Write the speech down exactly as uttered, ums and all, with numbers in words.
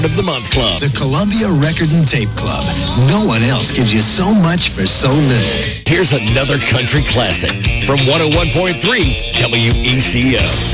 of the Month Club. The Columbia Record and Tape Club. No one else gives you so much for so little. Here's another country classic from one oh one point three W E C O.